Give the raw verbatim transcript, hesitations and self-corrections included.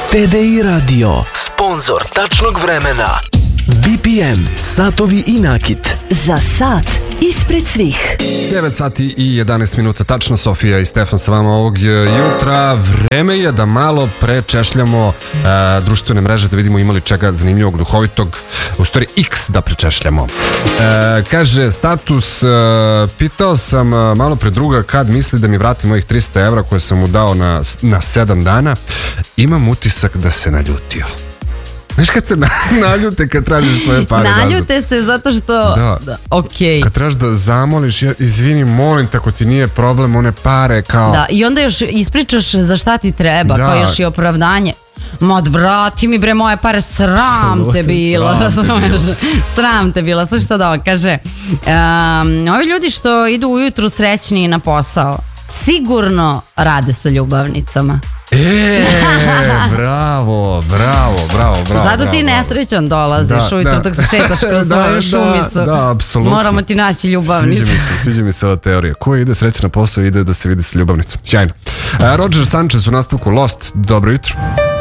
T D I Radio, sponzor tačnog vremena. B P M, satovi i nakit. Za sat ispred svih. devet sati i jedanaest minuta, tačno. Sofija i Stefan sa vama ovog jutra. Vreme je da malo prečešljamo uh, društvene mreže, da vidimo imali čega zanimljivog, duhovitog, u stvari X da prečešljamo. Uh, kaže status, uh, pitao sam uh, malo pre druga kad misli da mi vrati mojih trista evra koje sam mu dao na, na sedam dana. Imam utisak da se naljutio. Znaš kad se naljute kad tražiš svoje pare nazad? Naljute se zato što... Da, da okej. Kad trebaš da zamoliš, ja, izvini, molim te, ako ti nije problem, one pare kao... Da, i onda još ispričaš za šta ti treba, Da. kao još i opravdanje. Ma vrati mi bre moje pare, sram te bilo, razumeš? Sram te bilo, sve što da ovo kaže. Um, ovi ljudi što idu ujutru srećni na posao, sigurno rade sa ljubavnicama. E, bravo, bravo, bravo, bravo. Zato ti bravo. nesrećan dolaziš Da, ujutro da. dok se šetaš kroz Da, svoju da, šumicu. da, apsolutno. Moramo ti naći ljubavnicu. Sviđa mi se, sviđa mi se ova teorija. Ko ide srećan na posao, ide da se vidi sa ljubavnicom. Sjajno. Uh, Roger Sanchez u nastavku Lost. Dobro jutro.